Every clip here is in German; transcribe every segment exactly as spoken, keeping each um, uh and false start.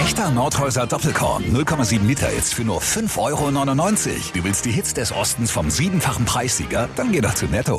Echter Nordhäuser Doppelkorn null Komma sieben Liter jetzt für nur fünf Euro neunundneunzig. Du willst die Hits des Ostens vom siebenfachen Preissieger? Dann geh doch zu Netto.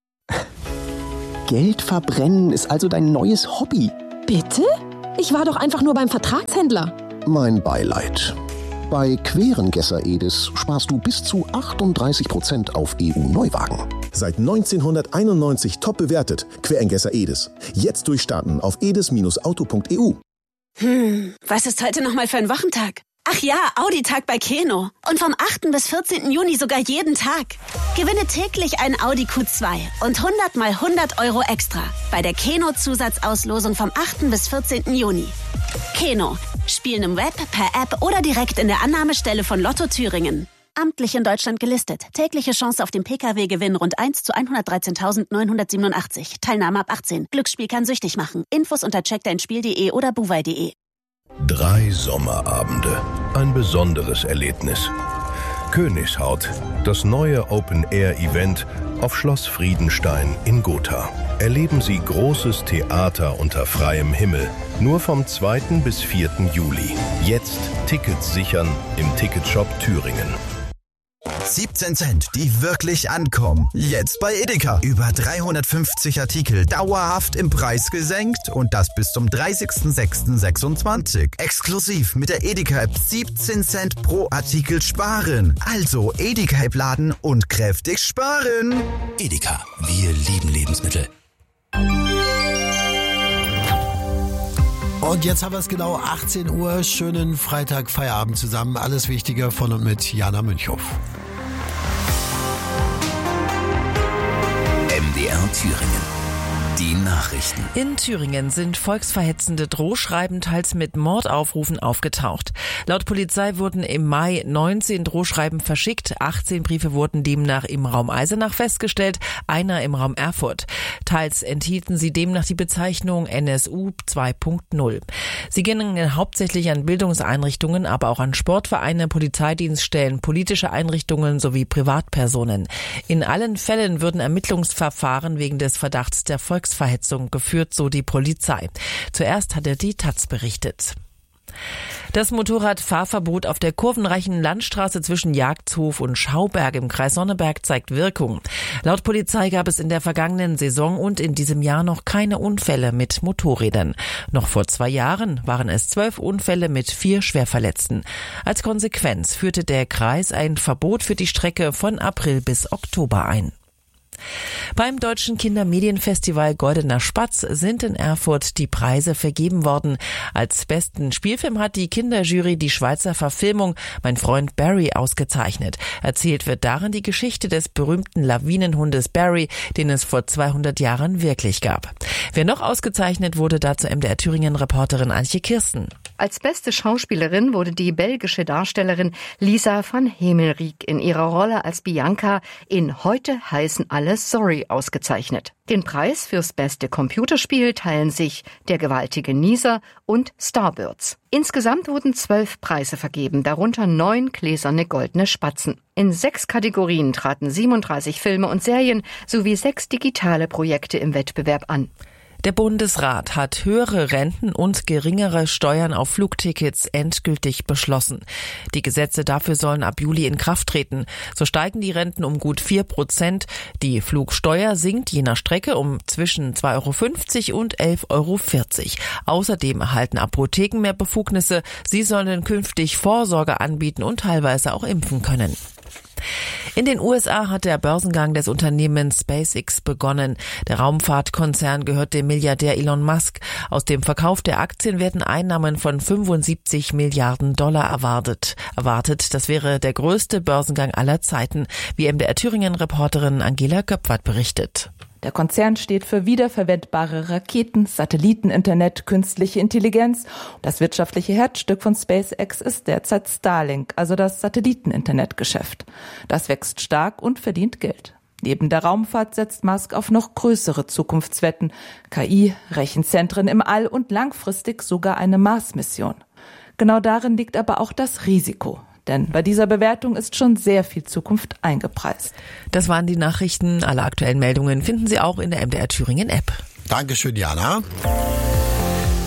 Geld verbrennen ist also dein neues Hobby. Bitte? Ich war doch einfach nur beim Vertragshändler. Mein Beileid. Bei Querengesser Edis sparst du bis zu achtunddreißig Prozent auf E U-Neuwagen. Seit neunzehnhunderteinundneunzig top bewertet. Querengesser Edis. Jetzt durchstarten auf edis Auto punkt e u. Hm, was ist heute nochmal für ein Wochentag? Ach ja, Audi-Tag bei Keno. Und vom achten bis vierzehnten Juni sogar jeden Tag. Gewinne täglich ein Audi Q zwei und hundert mal hundert Euro extra bei der Keno-Zusatzauslosung vom achten bis vierzehnten Juni. Keno. Spielen im Web, per App oder direkt in der Annahmestelle von Lotto Thüringen. Amtlich in Deutschland gelistet. Tägliche Chance auf den P K W-Gewinn rund eins zu hundertdreizehntausendneunhundertsiebenundachtzig. Teilnahme ab achtzehn. Glücksspiel kann süchtig machen. Infos unter check dein spiel punkt de oder buwei punkt de. Drei Sommerabende. Ein besonderes Erlebnis. Königshaut. Das neue Open-Air-Event auf Schloss Friedenstein in Gotha. Erleben Sie großes Theater unter freiem Himmel. Nur vom zweiten bis vierten Juli. Jetzt Tickets sichern im Ticketshop Thüringen. siebzehn Cent, die wirklich ankommen. Jetzt bei Edeka. Über dreihundertfünfzig Artikel dauerhaft im Preis gesenkt und das bis zum dreißigsten sechsten sechsundzwanzig. Exklusiv mit der Edeka-App siebzehn Cent pro Artikel sparen. Also Edeka-App laden und kräftig sparen. Edeka, wir lieben Lebensmittel. Und jetzt haben wir es genau achtzehn Uhr. Schönen Freitag, Feierabend zusammen. Alles Wichtige von und mit Jana Münchhoff. M D R Thüringen. Die Nachrichten. In Thüringen sind volksverhetzende Drohschreiben teils mit Mordaufrufen aufgetaucht. Laut Polizei wurden im Mai neunzehn Drohschreiben verschickt. achtzehn Briefe wurden demnach im Raum Eisenach festgestellt, einer im Raum Erfurt. Teils enthielten sie demnach die Bezeichnung N S U zwei Punkt null. Sie gingen hauptsächlich an Bildungseinrichtungen, aber auch an Sportvereine, Polizeidienststellen, politische Einrichtungen sowie Privatpersonen. In allen Fällen würden Ermittlungsverfahren wegen des Verdachts der Volksverhetzung geführt, so die Polizei. Zuerst hatte die Taz berichtet. Das Motorradfahrverbot auf der kurvenreichen Landstraße zwischen Jagdhof und Schauberg im Kreis Sonneberg zeigt Wirkung. Laut Polizei gab es in der vergangenen Saison und in diesem Jahr noch keine Unfälle mit Motorrädern. Noch vor zwei Jahren waren es zwölf Unfälle mit vier Schwerverletzten. Als Konsequenz führte der Kreis ein Verbot für die Strecke von April bis Oktober ein. Beim Deutschen Kindermedienfestival Goldener Spatz sind in Erfurt die Preise vergeben worden. Als besten Spielfilm hat die Kinderjury die Schweizer Verfilmung Mein Freund Barry ausgezeichnet. Erzählt wird darin die Geschichte des berühmten Lawinenhundes Barry, den es vor zweihundert Jahren wirklich gab. Wer noch ausgezeichnet wurde, dazu M D R Thüringen-Reporterin Antje Kirsten. Als beste Schauspielerin wurde die belgische Darstellerin Lisa van Hemelrijk in ihrer Rolle als Bianca in Heute heißen alle Sorry ausgezeichnet. Den Preis fürs beste Computerspiel teilen sich Der gewaltige Nieser und Starbirds. Insgesamt wurden zwölf Preise vergeben, darunter neun gläserne goldene Spatzen. In sechs Kategorien traten siebenunddreißig Filme und Serien sowie sechs digitale Projekte im Wettbewerb an. Der Bundesrat hat höhere Renten und geringere Steuern auf Flugtickets endgültig beschlossen. Die Gesetze dafür sollen ab Juli in Kraft treten. So steigen die Renten um gut vier Prozent. Die Flugsteuer sinkt je nach Strecke um zwischen zwei Euro fünfzig und elf Euro vierzig. Außerdem erhalten Apotheken mehr Befugnisse. Sie sollen künftig Vorsorge anbieten und teilweise auch impfen können. In den U S A hat der Börsengang des Unternehmens SpaceX begonnen. Der Raumfahrtkonzern gehört dem Milliardär Elon Musk. Aus dem Verkauf der Aktien werden Einnahmen von fünfundsiebzig Milliarden Dollar erwartet. Erwartet, das wäre der größte Börsengang aller Zeiten, wie M D R Thüringen-Reporterin Angela Göpfert berichtet. Der Konzern steht für wiederverwendbare Raketen, Satelliteninternet, künstliche Intelligenz. Das wirtschaftliche Herzstück von SpaceX ist derzeit Starlink, also das Satelliteninternetgeschäft. Das wächst stark und verdient Geld. Neben der Raumfahrt setzt Musk auf noch größere Zukunftswetten, K I, Rechenzentren im All und langfristig sogar eine Mars-Mission. Genau darin liegt aber auch das Risiko. Denn bei dieser Bewertung ist schon sehr viel Zukunft eingepreist. Das waren die Nachrichten. Alle aktuellen Meldungen finden Sie auch in der M D R Thüringen App. Dankeschön, Jana.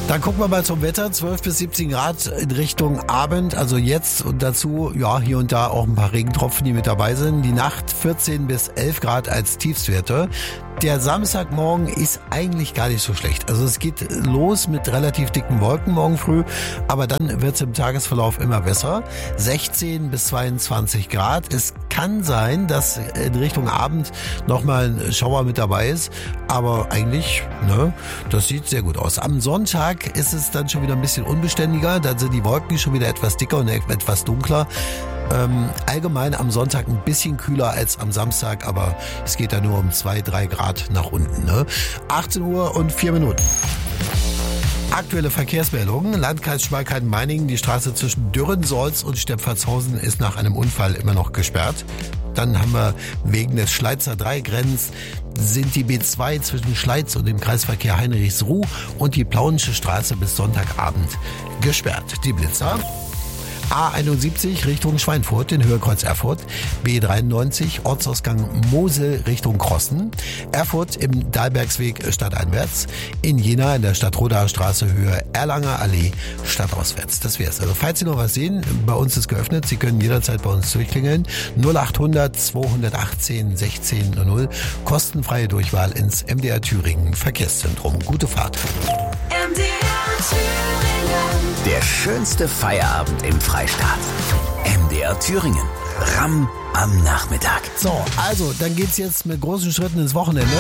Dann gucken wir mal zum Wetter. zwölf bis siebzehn Grad in Richtung Abend. Also jetzt und dazu, ja, hier und da auch ein paar Regentropfen, die mit dabei sind. Die Nacht vierzehn bis elf Grad als Tiefstwerte. Der Samstagmorgen ist eigentlich gar nicht so schlecht. Also es geht los mit relativ dicken Wolken morgen früh, aber dann wird es im Tagesverlauf immer besser. sechzehn bis zweiundzwanzig Grad. Es kann sein, dass in Richtung Abend nochmal ein Schauer mit dabei ist, aber eigentlich, ne, das sieht sehr gut aus. Am Sonntag ist es dann schon wieder ein bisschen unbeständiger, dann sind die Wolken schon wieder etwas dicker und etwas dunkler. Ähm, allgemein am Sonntag ein bisschen kühler als am Samstag, aber es geht da nur um zwei, drei Grad nach unten. Ne? achtzehn Uhr und vier Minuten. Aktuelle Verkehrsmeldungen. Landkreis Schmalkalden-Meiningen, die Straße zwischen Dürrensolz und Stepfatshausen ist nach einem Unfall immer noch gesperrt. Dann haben wir wegen des Schleizer Dreigrenz sind die B zwei zwischen Schleiz und dem Kreisverkehr Heinrichsruh und die Plauensche Straße bis Sonntagabend gesperrt. Die Blitzer. A einundsiebzig Richtung Schweinfurt in Höhe Kreuz Erfurt, B dreiundneunzig Ortsausgang Mosel Richtung Krossen, Erfurt im Dahlbergsweg stadteinwärts, in Jena in der Stadtrodaer Straße Höhe Erlanger Allee stadtauswärts. Das wär's. Also falls Sie noch was sehen, bei uns ist geöffnet, Sie können jederzeit bei uns durchklingeln. null achthundert zweihundertachtzehn sechzehn null null, kostenfreie Durchwahl ins M D R Thüringen Verkehrszentrum. Gute Fahrt. M D R Thüringen. Der schönste Feierabend im Freistaat. M D R Thüringen. Ramm am Nachmittag. So, also, dann geht's jetzt mit großen Schritten ins Wochenende,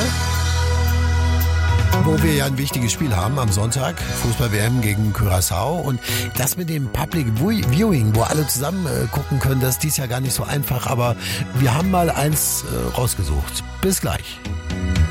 wo wir ja ein wichtiges Spiel haben am Sonntag. Fußball-W M gegen Curaçao. Und das mit dem Public Viewing, wo alle zusammen äh, gucken können, das ist dies Jahr gar nicht so einfach. Aber wir haben mal eins äh, rausgesucht. Bis gleich.